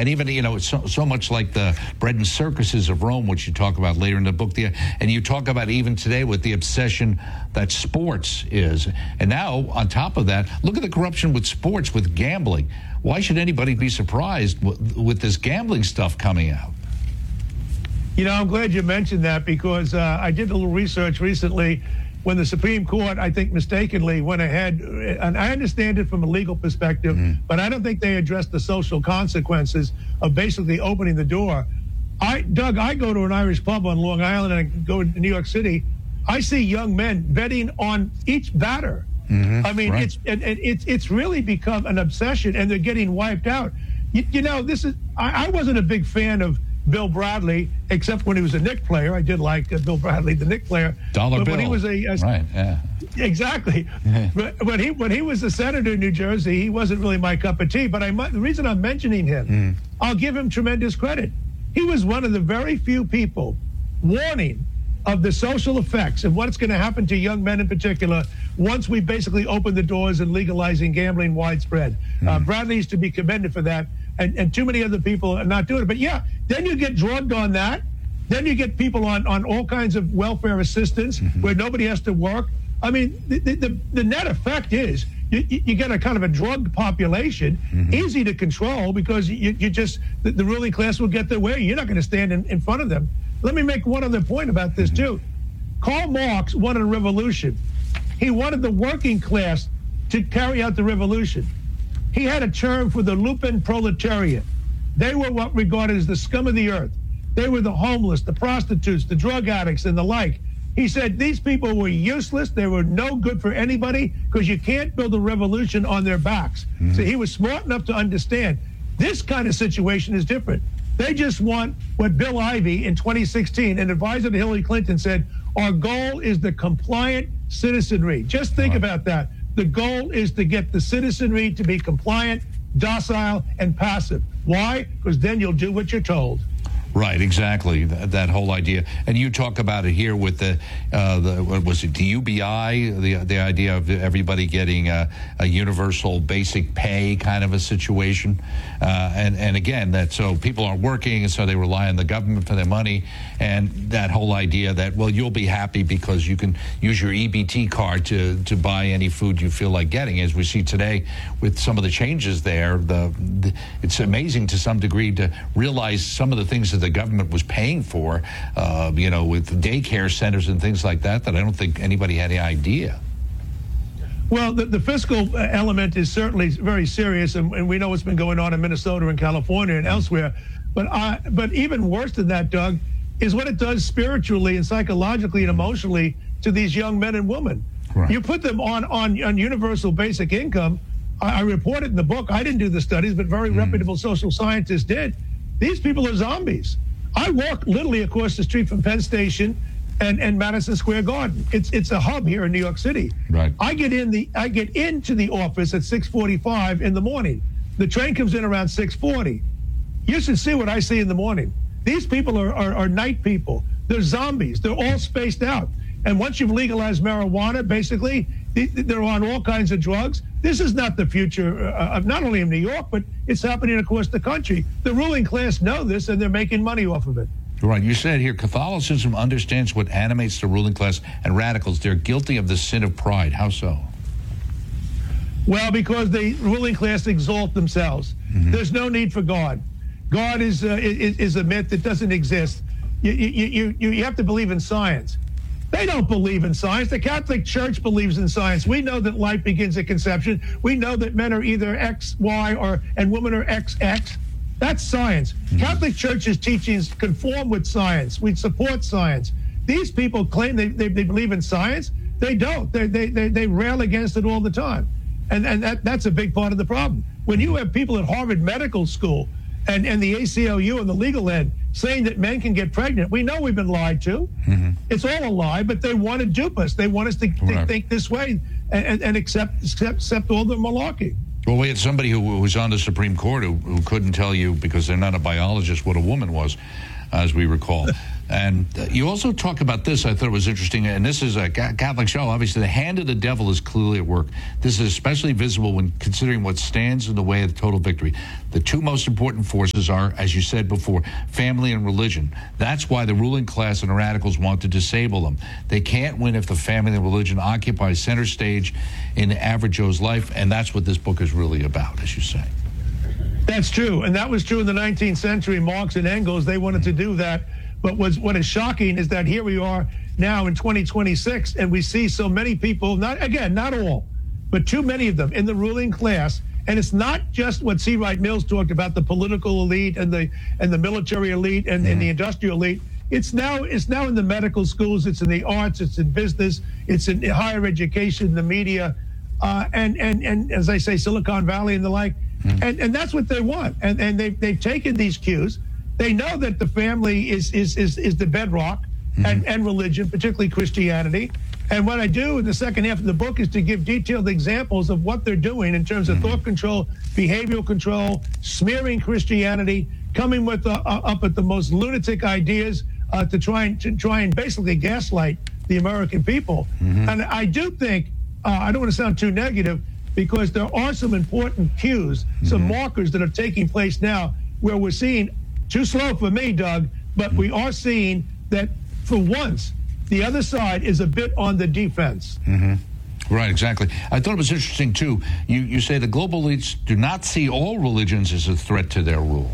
And even, it's so much like the bread and circuses of Rome, which you talk about later in the book there. And you talk about even today with the obsession that sports is. And now, on top of that, look at the corruption with sports, with gambling. Why should anybody be surprised with this gambling stuff coming out? I'm glad you mentioned that, because I did a little research recently when the Supreme Court, I think mistakenly, went ahead, and I understand it from a legal perspective, but I don't think they addressed the social consequences of basically opening the door. Doug, I go to an Irish pub on Long Island, and I go to New York City. I see young men betting on each batter. I mean, right. it's really become an obsession, and they're getting wiped out. This is I wasn't a big fan of Bill Bradley, except when he was a Knick player. I did like Bill Bradley, the Knick player. Dollar bill. When he was right, yeah. Exactly. But when he was the senator in New Jersey, he wasn't really my cup of tea. But the reason I'm mentioning him, I'll give him tremendous credit. He was one of the very few people warning of the social effects and what's going to happen to young men in particular once we basically open the doors and legalizing gambling widespread. Bradley is to be commended for that, and too many other people are not doing it. But yeah, then you get drugged on that. Then you get people on all kinds of welfare assistance where nobody has to work. I mean, the net effect is you get a kind of a drugged population, easy to control, because you just, the ruling class will get their way. You're not going to stand in front of them. Let me make one other point about this, too. Karl Marx wanted a revolution. He wanted the working class to carry out the revolution. He had a term for the lumpen proletariat. They were what regarded as the scum of the earth. They were the homeless, the prostitutes, the drug addicts, and the like. He said these people were useless. They were no good for anybody, because you can't build a revolution on their backs. So he was smart enough to understand this kind of situation is different. They just want what Bill Ivey in 2016, an advisor to Hillary Clinton, said, our goal is the compliant citizenry. Just think about that. The goal is to get the citizenry to be compliant, docile, and passive. Why? Because then you'll do what you're told. Right, exactly. That whole idea, and you talk about it here with the what was it, the UBI, the idea of everybody getting a universal basic pay kind of a situation, and again, that so people aren't working, and so they rely on the government for their money, and that whole idea that, well, you'll be happy because you can use your EBT card to buy any food you feel like getting. As we see today with some of the changes there, it's amazing to some degree to realize some of the things that the government was paying for, with daycare centers and things like that I don't think anybody had any idea. Well, the fiscal element is certainly very serious, and we know what's been going on in Minnesota and California and elsewhere. But even worse than that, Doug, is what it does spiritually and psychologically and emotionally to these young men and women. Right. You put them on universal basic income. I reported in the book, I didn't do the studies, but very reputable social scientists did. These people are zombies. I walk literally across the street from Penn Station and Madison Square Garden. It's a hub here in New York City. Right. I get into the office at 6:45 in the morning. The train comes in around 6:40. You should see what I see in the morning. These people are night people. They're zombies. They're all spaced out. And once you've legalized marijuana, basically, they're on all kinds of drugs. This is not the future of not only in New York, but it's happening across the country. The ruling class know this, and they're making money off of it. Right. You said here, Catholicism understands what animates the ruling class and radicals. They're guilty of the sin of pride. How so? Well, because the ruling class exalt themselves. There's no need for God. God is a myth that doesn't exist. You have to believe in science. They don't believe in science. The Catholic Church believes in science. We know that life begins at conception. We know that men are either X, Y, and women are XX. That's science. Catholic Church's teachings conform with science. We support science. These people claim they believe in science. They don't. They rail against it all the time. And that's a big part of the problem. When you have people at Harvard Medical School and the ACLU and the legal end saying that men can get pregnant, we know we've been lied to. It's all a lie, but they want to dupe us. They want us to think this way and accept all the malarkey. Well, we had somebody who was on the Supreme Court who couldn't tell you, because they're not a biologist, what a woman was, as we recall. And you also talk about this, I thought it was interesting, and this is a Catholic show. Obviously, the hand of the devil is clearly at work. This is especially visible when considering what stands in the way of total victory. The two most important forces are, as you said before, family and religion. That's why the ruling class and the radicals want to disable them. They can't win if the family and religion occupy center stage in the average Joe's life, and that's what this book is really about, as you say. That's true, and that was true in the 19th century. Marx and Engels, they wanted to do that. But what is shocking is that here we are now in 2026, and we see so many people, not all, but too many of them in the ruling class. And it's not just what C. Wright Mills talked about, the political elite and the military elite and the industrial elite. It's now in the medical schools, it's in the arts, it's in business, it's in higher education, the media, and as I say, Silicon Valley and the like. And that's what they want. And they've taken these cues. They know that the family is the bedrock and religion, particularly Christianity. And what I do in the second half of the book is to give detailed examples of what they're doing in terms of thought control, behavioral control, smearing Christianity, coming with up at the most lunatic ideas to try and basically gaslight the American people. And I do think, I don't want to sound too negative, because there are some important cues, some markers that are taking place now where we're seeing, too slow for me, Doug, but we are seeing that for once, the other side is a bit on the defense. Right, exactly. I thought it was interesting, too. You say the global elites do not see all religions as a threat to their rule.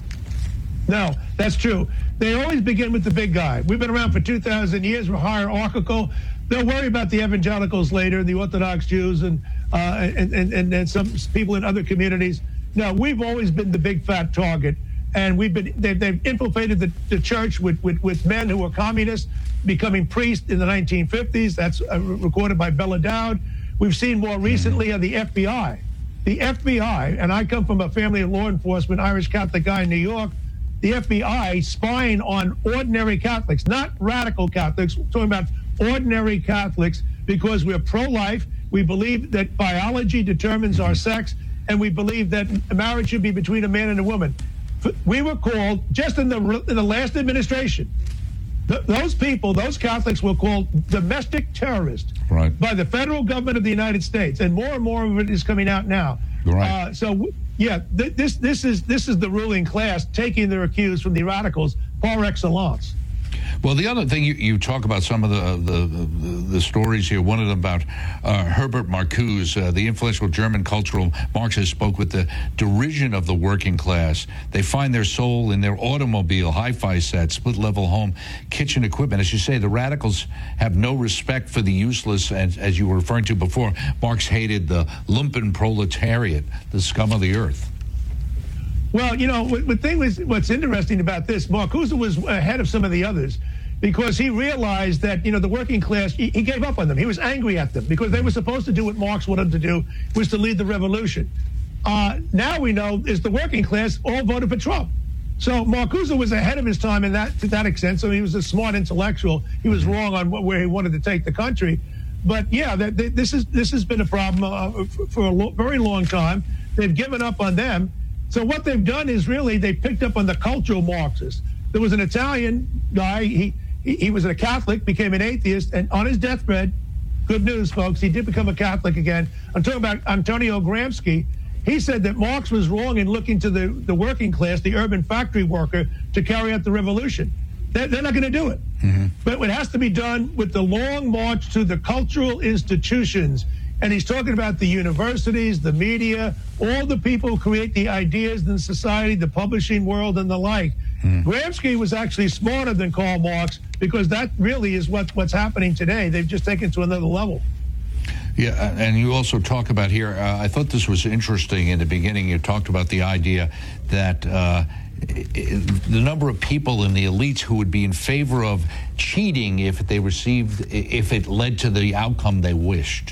No, that's true. They always begin with the big guy. We've been around for 2,000 years. We're hierarchical. They'll worry about the evangelicals later, the Orthodox Jews, and some people in other communities. No, we've always been the big fat target. And they've infiltrated the church with men who were communists, becoming priests in the 1950s. That's recorded by Bella Dowd. We've seen more recently the FBI. The FBI, and I come from a family of law enforcement, Irish Catholic guy in New York. The FBI spying on ordinary Catholics, not radical Catholics. We're talking about ordinary Catholics, because we're pro-life. We believe that biology determines our sex, and we believe that marriage should be between a man and a woman. We were called, just in the last administration, those people, those Catholics were called domestic terrorists by the federal government of the United States, and more of it is coming out now. Right. This is the ruling class taking their cues from the radicals par excellence. Well, the other thing, you talk about some of the stories here. One of them about Herbert Marcuse, the influential German cultural Marxist, spoke with the derision of the working class. They find their soul in their automobile, hi-fi set, split-level home, kitchen equipment. As you say, the radicals have no respect for the useless, and as you were referring to before, Marx hated the lumpen proletariat, the scum of the earth. Well, what's interesting about this, Marcuse was ahead of some of the others, because he realized that, the working class, he gave up on them. He was angry at them because they were supposed to do what Marx wanted them to do, was to lead the revolution. Now we know is the working class all voted for Trump. So Marcuse was ahead of his time to that extent. So he was a smart intellectual. He was wrong on where he wanted to take the country. But yeah, this has been a problem for a very long time. They've given up on them. So what they've done is really they picked up on the cultural Marxists. There was an Italian guy, he was a Catholic, became an atheist, and on his deathbed, good news, folks, he did become a Catholic again. I'm talking about Antonio Gramsci. He said that Marx was wrong in looking to the working class, the urban factory worker, to carry out the revolution. They're not going to do it. But it has to be done with the long march to the cultural institutions. And he's talking about the universities, the media, all the people who create the ideas in society, the publishing world, and the like. Gramsci was actually smarter than Karl Marx, because that really is what's happening today. They've just taken it to another level. Yeah, and you also talk about here, I thought this was interesting in the beginning, you talked about the idea that the number of people in the elites who would be in favor of cheating if it led to the outcome they wished.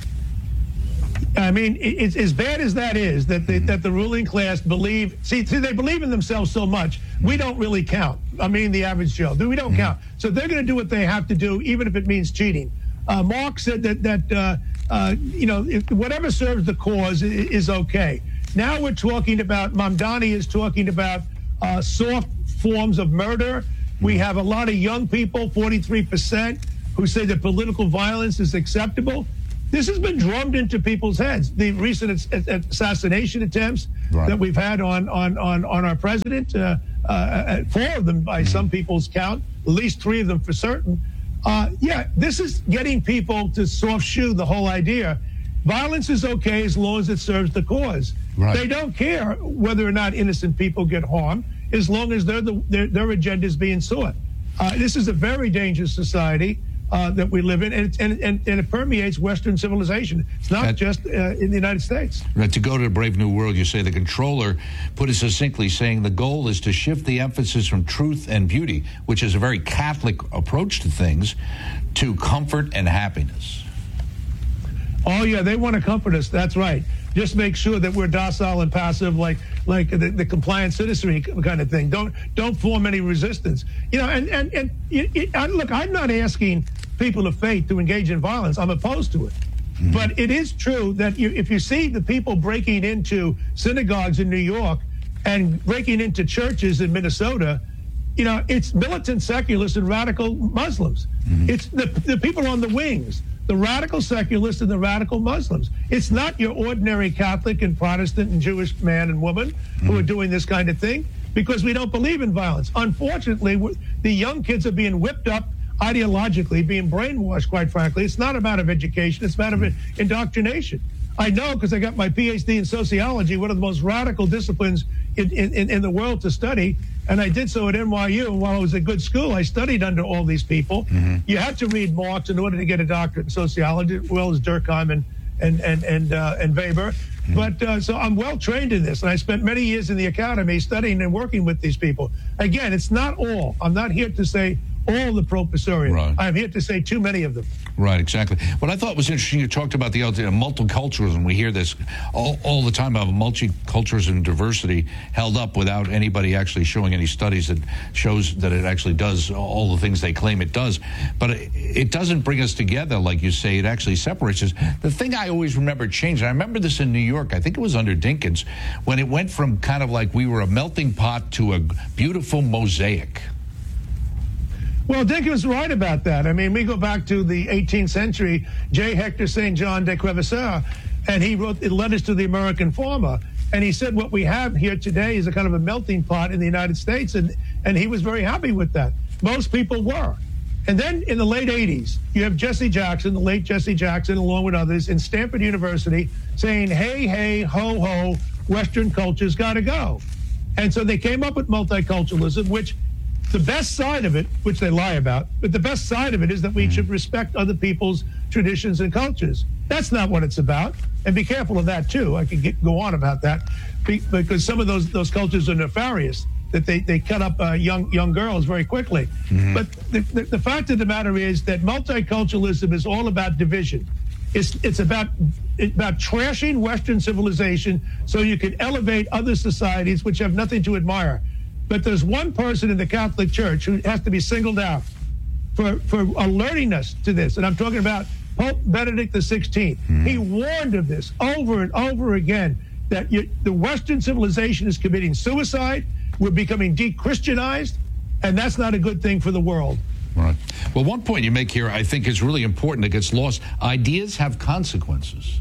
I mean, it's as bad as that is, that the ruling class believe, see, they believe in themselves so much, we don't really count. I mean, the average Joe, we don't count. So they're going to do what they have to do, even if it means cheating. Marx said that whatever serves the cause is okay. Now we're talking about, Mamdani is talking about soft forms of murder, We have a lot of young people, 43%, who say that political violence is acceptable. This has been drummed into people's heads. The recent assassination attempts that we've had on our president, 4 of them by some people's count, at least 3 of them for certain. This is getting people to soft shoe the whole idea. Violence is okay as long as it serves the cause. Right. They don't care whether or not innocent people get harmed as long as their agenda is being sought. This is a very dangerous society that we live in, and it permeates Western civilization. It's not just in the United States. To go to Brave New World, you say the controller put it succinctly, saying the goal is to shift the emphasis from truth and beauty, which is a very Catholic approach to things, to comfort and happiness. Oh, yeah, they want to comfort us. That's right. Just make sure that we're docile and passive, like the compliant citizenry kind of thing. Don't form any resistance. You know, and look, I'm not asking people of faith to engage in violence. I'm opposed to it. Mm-hmm. But it is true that if you see the people breaking into synagogues in New York and breaking into churches in Minnesota, you know, it's militant secularists and radical Muslims. Mm-hmm. It's the people on the wings, the radical secularists and the radical Muslims. It's not your ordinary Catholic and Protestant and Jewish man and woman who are doing this kind of thing, because we don't believe in violence. Unfortunately, the young kids are being whipped up ideologically, being brainwashed, quite frankly. It's not a matter of education. It's a matter of indoctrination. I know because I got my PhD in sociology, one of the most radical disciplines in the world to study. And I did so at NYU. And while I was at good school, I studied under all these people. Mm-hmm. You had to read Marx in order to get a doctorate in sociology, as well as Durkheim and Weber. Mm-hmm. But so I'm well trained in this. And I spent many years in the academy studying and working with these people. Again, it's not all. I'm not here to say all the professoriate. Right. I'm here to say too many of them. Right, exactly. What I thought was interesting, you talked about the multiculturalism. We hear this all the time about multiculturalism and diversity held up without anybody actually showing any studies that shows that it actually does all the things they claim it does. But it doesn't bring us together, like you say. It actually separates us. The thing I always remember changed, I remember this in New York, I think it was under Dinkins, when it went from kind of like we were a melting pot to a beautiful mosaic. Well, Dick was right about that. I mean, we go back to the 18th century, J. Hector St. John de Quevesaire, and he wrote letters to the American farmer. And he said what we have here today is a kind of a melting pot in the United States, and he was very happy with that. Most people were. And then in the late 80s, you have Jesse Jackson, the late Jesse Jackson, along with others, in Stanford University saying, hey, hey, ho, ho, Western culture's got to go. And so they came up with multiculturalism, which the best side of it, which they lie about, but the best side of it is that we should respect other people's traditions and cultures. That's not what it's about. And be careful of that, too. I could go on about that because some of those cultures are nefarious, that they cut up young girls very quickly. Mm-hmm. But the fact of the matter is that multiculturalism is all about division. It's about trashing Western civilization so you can elevate other societies which have nothing to admire. But there's one person in the Catholic Church who has to be singled out for alerting us to this. And I'm talking about Pope Benedict XVI. Mm-hmm. He warned of this over and over again, that the Western civilization is committing suicide. We're becoming de-Christianized, and that's not a good thing for the world. Right. Well, one point you make here I think is really important that gets lost. Ideas have consequences.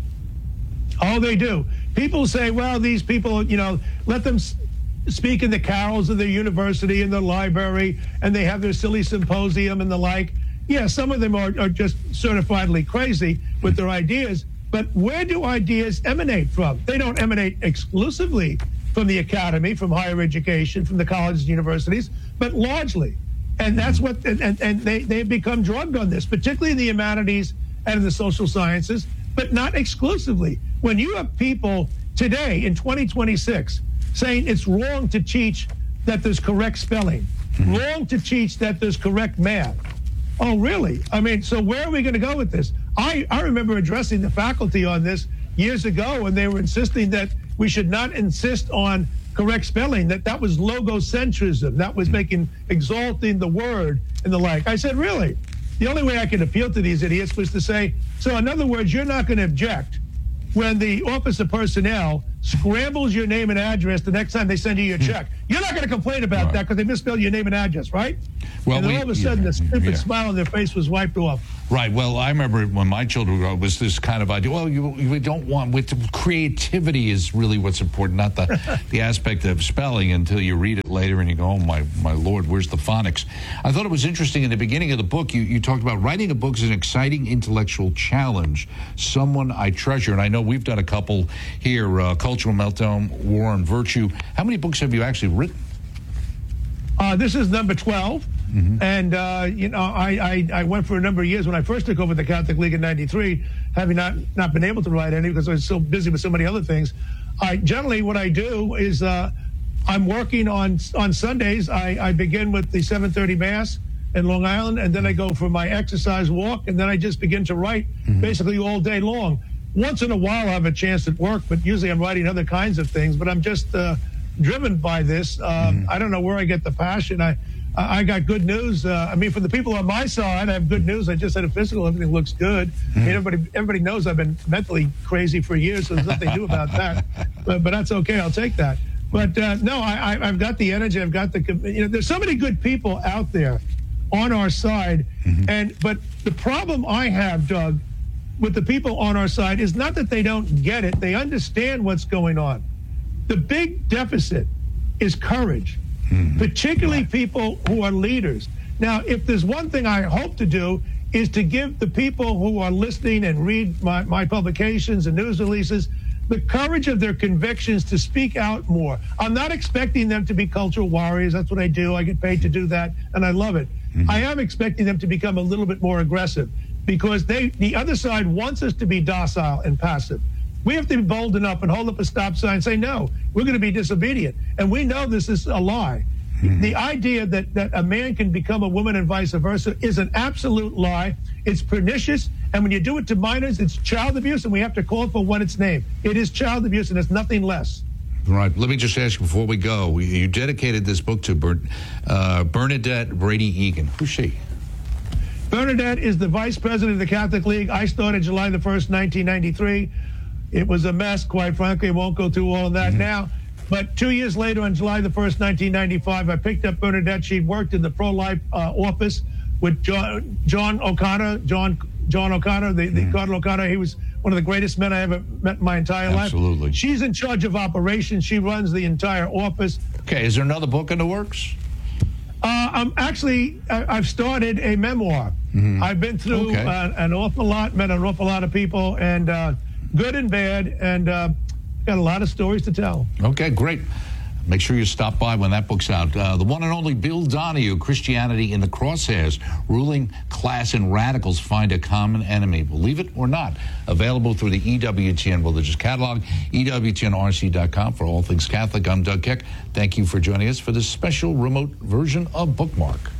Oh, they do. People say, well, these people, let them speak in the carols of their university and their library, and they have their silly symposium and the like. Yeah, some of them are just certifiedly crazy with their ideas, but where do ideas emanate from? They don't emanate exclusively from the academy, from higher education, from the colleges and universities, but largely. And that's what, and they become drugged on this, particularly in the humanities and in the social sciences, but not exclusively. When you have people today in 2026 saying it's wrong to teach that there's correct spelling, wrong to teach that there's correct math. Oh, really? I mean, so where are we going to go with this? I remember addressing the faculty on this years ago, and they were insisting that we should not insist on correct spelling, that was logocentrism, that was exalting the word and the like. I said, really? The only way I could appeal to these idiots was to say, so in other words, you're not going to object when the Office of Personnel scrambles your name and address the next time they send you your check. You're not going to complain about that because they misspelled your name and address, right? Well, and then all of a sudden, the stupid smile on their face was wiped off. Right. Well, I remember when my children grew up, was this kind of idea. Well, you don't want creativity is really what's important, not the aspect of spelling until you read it later and you go, oh my Lord, where's the phonics? I thought it was interesting in the beginning of the book. You talked about writing a book is an exciting intellectual challenge. Someone I treasure, and I know we've done a couple here. Cultural Meltdown, War on Virtue. How many books have you actually written? This is number 12. Mm-hmm. And, I went for a number of years when I first took over the Catholic League in 93, having not been able to write any because I was so busy with so many other things. Generally, what I do is I'm working on Sundays. I begin with the 7:30 Mass in Long Island, and then I go for my exercise walk, and then I just begin to write basically all day long. Once in a while, I have a chance at work, but usually I'm writing other kinds of things. But I'm just driven by this. I don't know where I get the passion. I got good news. For the people on my side, I have good news. I just had a physical. Everything looks good. I mean, everybody knows I've been mentally crazy for years, so there's nothing to do about that. But that's okay. I'll take that. But no, I've got the energy. I've got the. There's so many good people out there on our side, but the problem I have, Doug, with the people on our side is not that they don't get it. They understand what's going on. The big deficit is courage. Particularly people who are leaders. Now, if there's one thing I hope to do is to give the people who are listening and read my publications and news releases the courage of their convictions to speak out more. I'm not expecting them to be cultural warriors. That's what I do. I get paid to do that, and I love it. I am expecting them to become a little bit more aggressive because the other side wants us to be docile and passive. We have to be bold enough and hold up a stop sign and say, no, we're going to be disobedient. And we know this is a lie. The idea that a man can become a woman and vice versa is an absolute lie. It's pernicious. And when you do it to minors, it's child abuse, and we have to call it for what it's named. It is child abuse, and it's nothing less. Right. Let me just ask you before we go. You dedicated this book to Bernadette Brady Egan. Who's she? Bernadette is the vice president of the Catholic League. I started July the 1st, 1993. It was a mess, quite frankly. I won't go through all of that now. But 2 years later, on July the 1st, 1995, I picked up Bernadette. She worked in the pro-life office with John O'Connor, the Cardinal O'Connor. He was one of the greatest men I ever met in my entire life. Absolutely. She's in charge of operations. She runs the entire office. Okay. Is there another book in the works? I've started a memoir. I've been through an awful lot, met an awful lot of people, and good and bad, and got a lot of stories to tell. Okay, great. Make sure you stop by when that book's out. The one and only Bill Donohue, Christianity in the Crosshairs, Ruling Class and Radicals Find a Common Enemy. Believe it or not, available through the EWTN Religious Catalog, EWTNRC.com for all things Catholic. I'm Doug Keck. Thank you for joining us for this special remote version of Bookmark.